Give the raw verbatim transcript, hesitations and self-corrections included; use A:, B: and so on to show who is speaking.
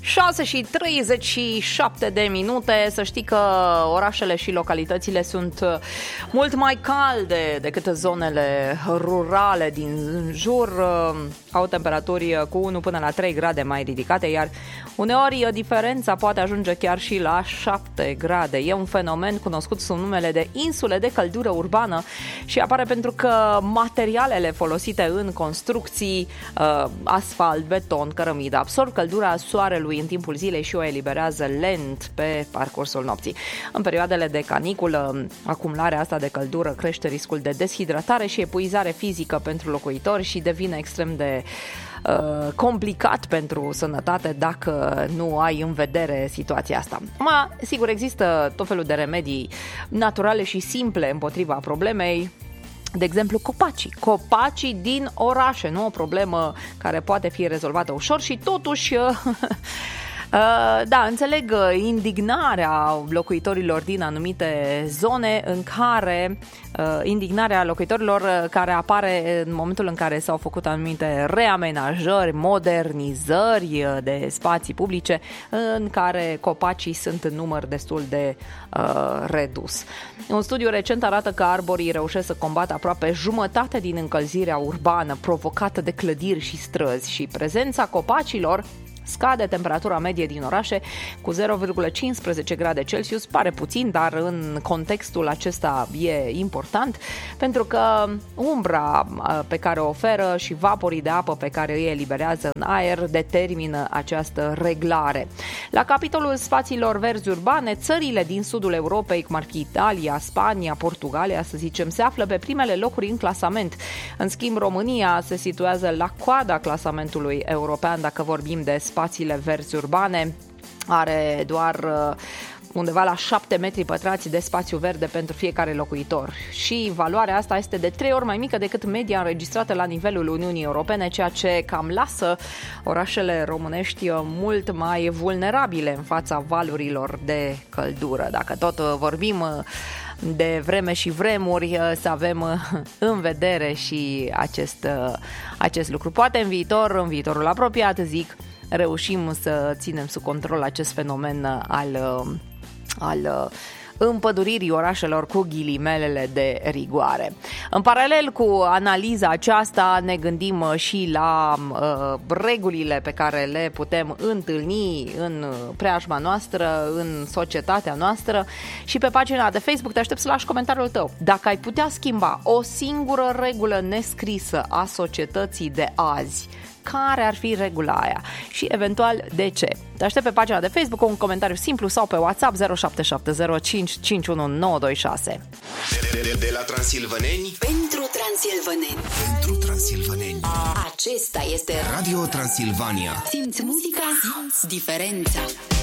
A: șase și treizeci și șapte de minute. Să știi că orașele și localitățile sunt mult mai calde decât zonele rurale din jur. Au temperaturi cu unu până la trei grade mai ridicate, iar uneori diferența poate ajunge chiar și la șapte grade. E un fenomen cunoscut sub numele de insule de căldură urbană și apare pentru că materialele folosite în construcții, asfalt, beton, cărămidă, absorb căldura soarelui în timpul zilei și o eliberează lent pe parcursul nopții. În perioadele de caniculă, acumularea asta de căldură crește riscul de deshidratare și epuizare fizică pentru locuitori și devine extrem de uh, complicat pentru sănătate dacă nu ai în vedere situația asta. Ma, sigur, există tot felul de remedii naturale și simple împotriva problemei. De exemplu, copacii. Copacii din orașe, nu o problemă care poate fi rezolvată ușor și totuși... Da, înțeleg indignarea locuitorilor din anumite zone în care indignarea locuitorilor care apare în momentul în care s-au făcut anumite reamenajări, modernizări de spații publice în care copacii sunt în număr destul de uh, redus. Un studiu recent arată că arborii reușesc să combată aproape jumătate din încălzirea urbană provocată de clădiri și străzi și prezența copacilor scade temperatura medie din orașe cu zero virgulă cincisprezece grade Celsius. Pare puțin, dar în contextul acesta e important, pentru că umbra pe care o oferă și vaporii de apă pe care îi eliberează în aer determină această reglare. La capitolul spațiilor verzi urbane, țările din sudul Europei, cum ar fi Italia, Spania, Portugalia, să zicem, se află pe primele locuri în clasament. În schimb, România se situează la coada clasamentului european dacă vorbim de spațiile verzi urbane. Are doar undeva la șapte metri pătrați de spațiu verde pentru fiecare locuitor și valoarea asta este de trei ori mai mică decât media înregistrată la nivelul Uniunii Europene, ceea ce cam lasă orașele românești mult mai vulnerabile în fața valurilor de căldură. Dacă tot vorbim de vreme și vremuri, să avem în vedere și acest, acest lucru. Poate în viitor, în viitorul apropiat, zic, reușim să ținem sub control acest fenomen al, al împăduririi orașelor cu ghilimelele de rigoare. În paralel cu analiza aceasta ne gândim și la uh, regulile pe care le putem întâlni în preajma noastră, în societatea noastră și pe pagina de Facebook te aștept să lași comentariul tău. Dacă ai putea schimba o singură regulă nescrisă a societății de azi, care ar fi regula aia și eventual de ce? Te aștept pe pagina de Facebook cu un comentariu simplu sau pe WhatsApp zero șapte șapte zero cinci cinci unu nouă doi șase.
B: De, de, de la transilvaneni
C: pentru transilvaneni.
B: Pentru transilvaneni.
C: Acesta este
B: Radio Transilvania.
C: Simți muzica, simți diferența.